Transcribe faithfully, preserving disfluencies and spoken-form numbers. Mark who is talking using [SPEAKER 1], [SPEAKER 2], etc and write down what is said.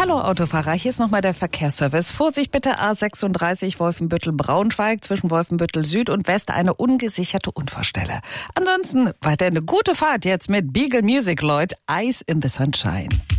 [SPEAKER 1] Hallo Autofahrer, hier ist nochmal der Verkehrsservice. Vorsicht bitte, A sechsunddreißig Wolfenbüttel-Braunschweig zwischen Wolfenbüttel Süd und West eine ungesicherte Unfallstelle. Ansonsten weiter eine gute Fahrt jetzt mit Beagle Music, Leute. Ice in the Sunshine.